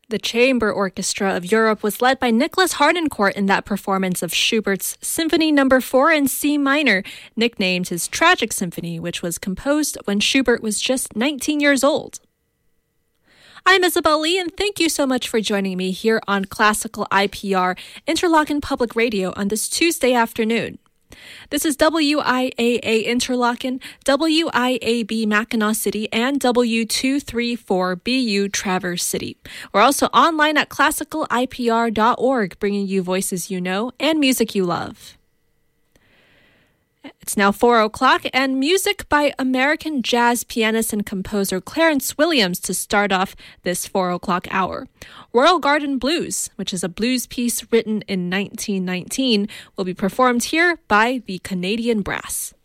The Chamber Orchestra of Europe was led by Nicholas Harnoncourt in that performance of Schubert's Symphony No. 4 in C minor, nicknamed his Tragic Symphony, which was composed when Schubert was just 19 years old. I'm Isabel Lee, and thank you so much for joining me here on Classical IPR, Interlochen Public Radio on this Tuesday afternoon. This is WIAA Interlochen, WIAB Mackinac City, and W234BU Traverse City. We're also online at classicalipr.org, bringing you voices you know and music you love. It's now 4 o'clock, and music by American jazz pianist and composer Clarence Williams to start off this 4 o'clock hour. Royal Garden Blues, which is a blues piece written in 1919, will be performed here by the Canadian Brass.